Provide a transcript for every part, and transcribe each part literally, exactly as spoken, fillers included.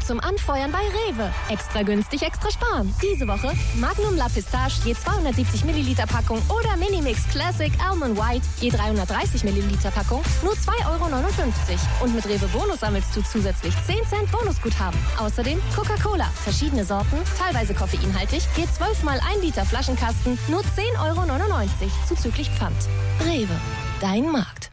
zum Anfeuern bei Rewe. Extra günstig, extra sparen. Diese Woche Magnum La Pistache je zweihundertsiebzig Milliliter Packung oder Minimix Classic Almond White je dreihundertdreißig Milliliter Packung nur zwei Euro neunundfünfzig. Und mit Rewe Bonus sammelst du zusätzlich zehn Cent Bonusguthaben. Außerdem Coca-Cola, verschiedene Sorten, teilweise koffeinhaltig, je zwölf mal ein Liter Flaschenkasten nur zehn Euro neunundneunzig zuzüglich Pfand. Rewe, dein Markt.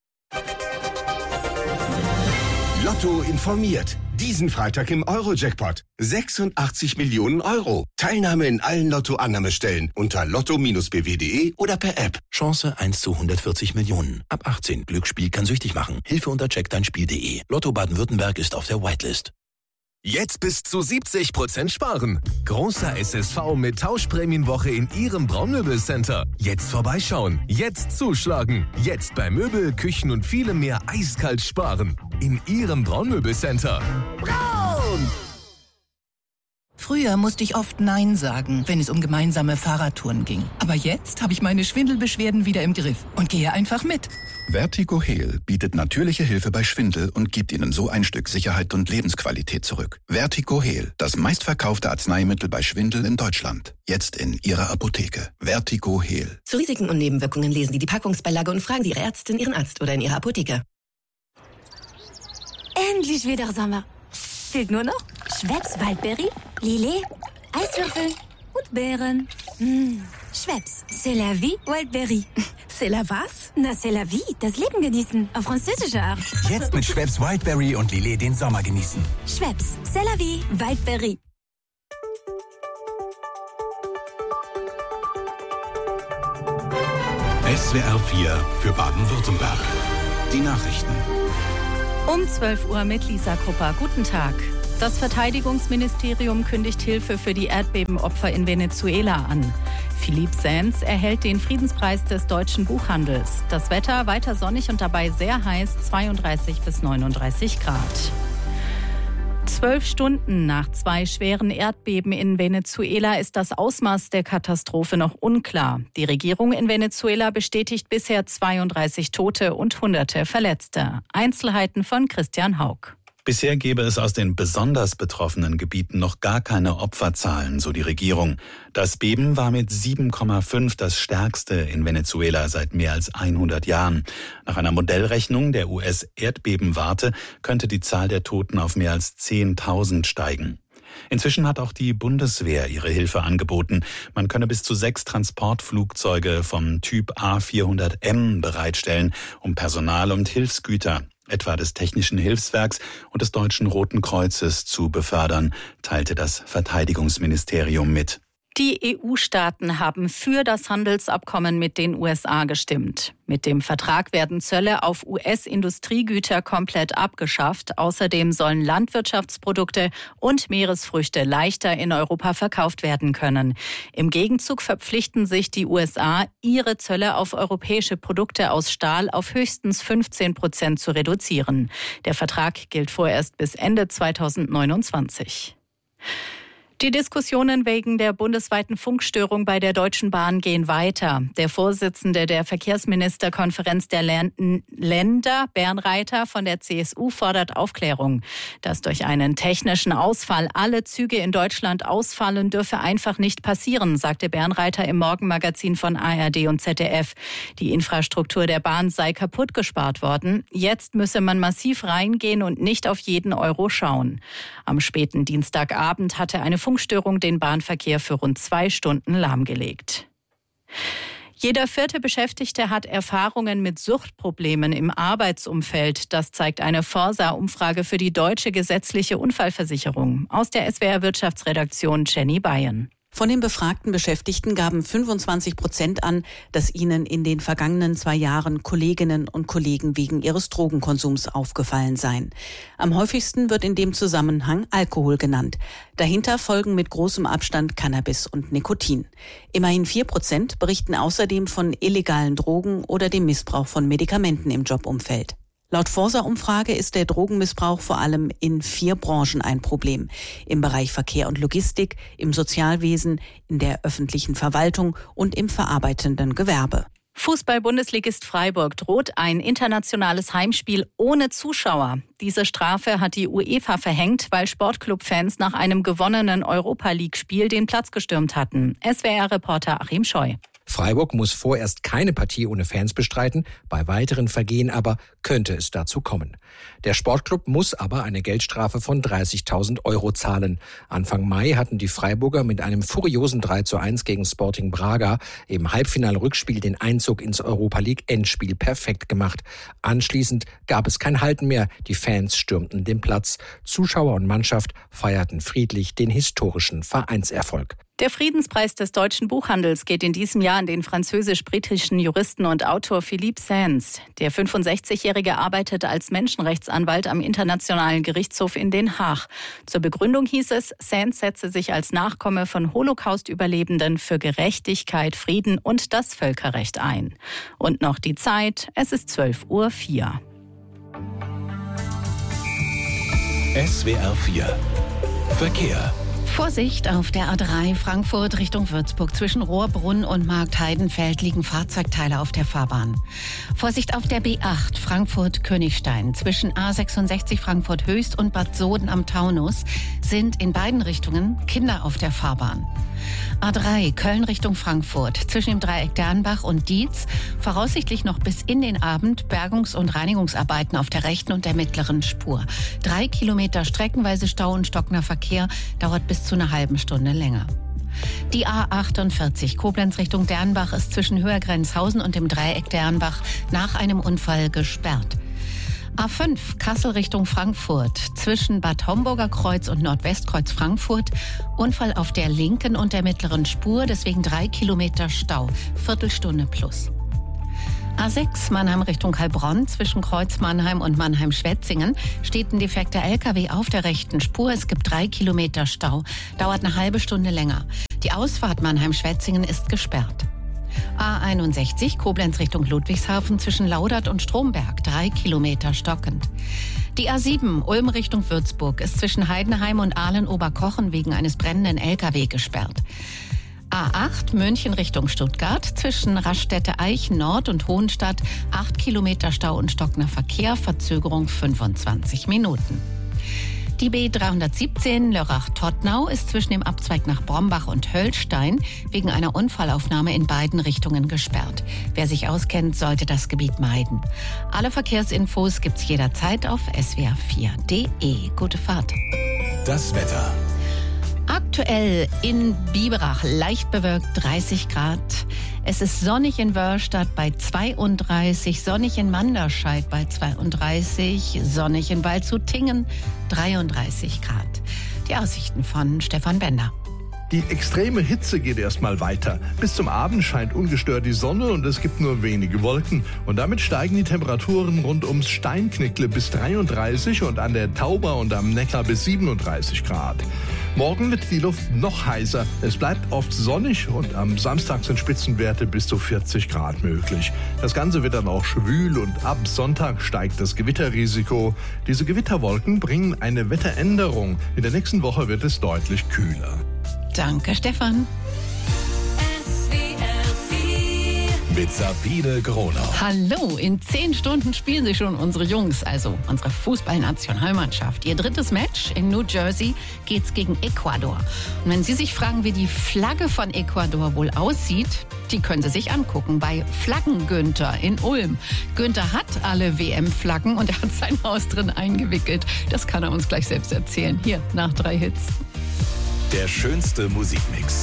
Lotto informiert. Diesen Freitag im Euro-Jackpot. sechsundachtzig Millionen Euro. Teilnahme in allen Lotto-Annahmestellen unter lotto b w punkt de oder per App. Chance eins zu hundertvierzig Millionen. Ab achtzehn. Glücksspiel kann süchtig machen. Hilfe unter check dein spiel punkt de. Lotto Baden-Württemberg ist auf der Whitelist. Jetzt bis zu siebzig Prozent sparen. Großer S S V mit Tauschprämienwoche in Ihrem Braunmöbelcenter. Jetzt vorbeischauen. Jetzt zuschlagen. Jetzt bei Möbel, Küchen und vielem mehr eiskalt sparen. In Ihrem Braunmöbelcenter. Braun! Früher musste ich oft Nein sagen, wenn es um gemeinsame Fahrradtouren ging. Aber jetzt habe ich meine Schwindelbeschwerden wieder im Griff und gehe einfach mit. Vertigo Heal bietet natürliche Hilfe bei Schwindel und gibt Ihnen so ein Stück Sicherheit und Lebensqualität zurück. Vertigo Heal, das meistverkaufte Arzneimittel bei Schwindel in Deutschland. Jetzt in Ihrer Apotheke. Vertigo Heal. Zu Risiken und Nebenwirkungen lesen Sie die Packungsbeilage und fragen Sie Ihre Ärztin, Ihren Arzt oder in Ihrer Apotheke. Endlich wieder Sommer. Fehlt nur noch Schweppes Waldberry, Lillet, Eiswürfel und Beeren. Mmh. Schweppes, c'est la vie, Wildberry. C'est la was? Na, c'est la vie, das Leben genießen, auf französische Art. Jetzt mit Schweppes Wildberry und Lillet den Sommer genießen. Schweppes, c'est la vie, Wildberry. S W R vier für Baden-Württemberg. Die Nachrichten. Um zwölf Uhr mit Lisa Krupper. Guten Tag. Das Verteidigungsministerium kündigt Hilfe für die Erdbebenopfer in Venezuela an. Philippe Sands erhält den Friedenspreis des deutschen Buchhandels. Das Wetter weiter sonnig und dabei sehr heiß, zweiunddreißig bis neununddreißig Grad. Zwölf Stunden nach zwei schweren Erdbeben in Venezuela ist das Ausmaß der Katastrophe noch unklar. Die Regierung in Venezuela bestätigt bisher zweiunddreißig Tote und Hunderte Verletzte. Einzelheiten von Christian Haug. Bisher gäbe es aus den besonders betroffenen Gebieten noch gar keine Opferzahlen, so die Regierung. Das Beben war mit sieben Komma fünf das stärkste in Venezuela seit mehr als hundert Jahren. Nach einer Modellrechnung der U S-Erdbebenwarte könnte die Zahl der Toten auf mehr als zehntausend steigen. Inzwischen hat auch die Bundeswehr ihre Hilfe angeboten. Man könne bis zu sechs Transportflugzeuge vom Typ A vierhundert M bereitstellen, um Personal und Hilfsgüter, etwa des Technischen Hilfswerks und des Deutschen Roten Kreuzes, zu befördern, teilte das Verteidigungsministerium mit. Die E U-Staaten haben für das Handelsabkommen mit den U S A gestimmt. Mit dem Vertrag werden Zölle auf U S-Industriegüter komplett abgeschafft. Außerdem sollen Landwirtschaftsprodukte und Meeresfrüchte leichter in Europa verkauft werden können. Im Gegenzug verpflichten sich die U S A, ihre Zölle auf europäische Produkte aus Stahl auf höchstens fünfzehn Prozent zu reduzieren. Der Vertrag gilt vorerst bis Ende zweitausendneunundzwanzig. Die Diskussionen wegen der bundesweiten Funkstörung bei der Deutschen Bahn gehen weiter. Der Vorsitzende der Verkehrsministerkonferenz der Länder, Bernreiter von der C S U, fordert Aufklärung. Dass durch einen technischen Ausfall alle Züge in Deutschland ausfallen, dürfe einfach nicht passieren, sagte Bernreiter im Morgenmagazin von A R D und Z D F. Die Infrastruktur der Bahn sei kaputt gespart worden. Jetzt müsse man massiv reingehen und nicht auf jeden Euro schauen. Am späten Dienstagabend hatte eine Funkstörung den Bahnverkehr für rund zwei Stunden lahmgelegt. Jeder vierte Beschäftigte hat Erfahrungen mit Suchtproblemen im Arbeitsumfeld. Das zeigt eine Forsa-Umfrage für die Deutsche Gesetzliche Unfallversicherung. Aus der S W R Wirtschaftsredaktion Jenny Bayern. Von den befragten Beschäftigten gaben fünfundzwanzig Prozent an, dass ihnen in den vergangenen zwei Jahren Kolleginnen und Kollegen wegen ihres Drogenkonsums aufgefallen seien. Am häufigsten wird in dem Zusammenhang Alkohol genannt. Dahinter folgen mit großem Abstand Cannabis und Nikotin. Immerhin vier Prozent berichten außerdem von illegalen Drogen oder dem Missbrauch von Medikamenten im Jobumfeld. Laut Forsa-Umfrage ist der Drogenmissbrauch vor allem in vier Branchen ein Problem. Im Bereich Verkehr und Logistik, im Sozialwesen, in der öffentlichen Verwaltung und im verarbeitenden Gewerbe. Fußball-Bundesligist Freiburg droht ein internationales Heimspiel ohne Zuschauer. Diese Strafe hat die UEFA verhängt, weil Sportclub-Fans nach einem gewonnenen Europa-League-Spiel den Platz gestürmt hatten. S W R-Reporter Achim Scheu. Freiburg muss vorerst keine Partie ohne Fans bestreiten, bei weiteren Vergehen aber könnte es dazu kommen. Der Sportclub muss aber eine Geldstrafe von dreißigtausend Euro zahlen. Anfang Mai hatten die Freiburger mit einem furiosen drei zu eins gegen Sporting Braga im Halbfinal-Rückspiel den Einzug ins Europa-League-Endspiel perfekt gemacht. Anschließend gab es kein Halten mehr, die Fans stürmten den Platz. Zuschauer und Mannschaft feierten friedlich den historischen Vereinserfolg. Der Friedenspreis des deutschen Buchhandels geht in diesem Jahr an den französisch-britischen Juristen und Autor Philippe Sands. Der fünfundsechzigjährige arbeitet als Menschenrechtsanwalt am Internationalen Gerichtshof in Den Haag. Zur Begründung hieß es, Sands setze sich als Nachkomme von Holocaust-Überlebenden für Gerechtigkeit, Frieden und das Völkerrecht ein. Und noch die Zeit, es ist zwölf Uhr vier. S W R vier Verkehr. Vorsicht auf der A drei Frankfurt Richtung Würzburg. Zwischen Rohrbrunn und Marktheidenfeld liegen Fahrzeugteile auf der Fahrbahn. Vorsicht auf der B acht Frankfurt-Königstein. Zwischen A sechsundsechzig Frankfurt Höchst und Bad Soden am Taunus sind in beiden Richtungen Kinder auf der Fahrbahn. A drei Köln Richtung Frankfurt. Zwischen dem Dreieck Dernbach und Dietz voraussichtlich noch bis in den Abend Bergungs- und Reinigungsarbeiten auf der rechten und der mittleren Spur. Drei Kilometer streckenweise Stau und stockender Verkehr dauert bis zu einer halben Stunde länger. Die A achtundvierzig Koblenz Richtung Dernbach ist zwischen Höhergrenzhausen und dem Dreieck Dernbach nach einem Unfall gesperrt. A fünf Kassel Richtung Frankfurt. Zwischen Bad Homburger Kreuz und Nordwestkreuz Frankfurt. Unfall auf der linken und der mittleren Spur, deswegen drei Kilometer Stau. Viertelstunde plus. A sechs Mannheim Richtung Heilbronn. Zwischen Kreuz Mannheim und Mannheim-Schwetzingen steht ein defekter L K W auf der rechten Spur. Es gibt drei Kilometer Stau. Dauert eine halbe Stunde länger. Die Ausfahrt Mannheim-Schwetzingen ist gesperrt. A einundsechzig Koblenz Richtung Ludwigshafen zwischen Laudert und Stromberg, drei Kilometer stockend. Die A sieben Ulm Richtung Würzburg ist zwischen Heidenheim und Ahlen-Oberkochen wegen eines brennenden L K W gesperrt. A acht München Richtung Stuttgart zwischen Raststätte-Eichen Nord und Hohenstadt, acht Kilometer Stau und stockender Verkehr, Verzögerung fünfundzwanzig Minuten. Die B dreihundertsiebzehn Lörrach-Tottnau ist zwischen dem Abzweig nach Brombach und Höllstein wegen einer Unfallaufnahme in beiden Richtungen gesperrt. Wer sich auskennt, sollte das Gebiet meiden. Alle Verkehrsinfos gibt's jederzeit auf S W R vier punkt de. Gute Fahrt. Das Wetter. Aktuell in Biberach leicht bewölkt dreißig Grad. Es ist sonnig in Wörrstadt bei zweiunddreißig, sonnig in Manderscheid bei zweiunddreißig, sonnig in Waldshut-Tingen dreiunddreißig Grad. Die Aussichten von Stefan Bender. Die extreme Hitze geht erstmal weiter. Bis zum Abend scheint ungestört die Sonne und es gibt nur wenige Wolken. Und damit steigen die Temperaturen rund ums Steinknickle bis dreiunddreißig und an der Tauber und am Neckar bis siebenunddreißig Grad. Morgen wird die Luft noch heißer. Es bleibt oft sonnig und am Samstag sind Spitzenwerte bis zu vierzig Grad möglich. Das Ganze wird dann auch schwül und ab Sonntag steigt das Gewitterrisiko. Diese Gewitterwolken bringen eine Wetteränderung. In der nächsten Woche wird es deutlich kühler. Danke, Stefan. Mit Sabine Gronau. Hallo, in zehn Stunden spielen sie schon unsere Jungs, also unsere Fußballnationalmannschaft. Ihr drittes Match in New Jersey geht's gegen Ecuador. Und wenn Sie sich fragen, wie die Flagge von Ecuador wohl aussieht, die können Sie sich angucken bei Flaggen-Günther in Ulm. Günther hat alle W M-Flaggen und er hat sein Haus drin eingewickelt. Das kann er uns gleich selbst erzählen. Hier, nach drei Hits. Der schönste Musikmix.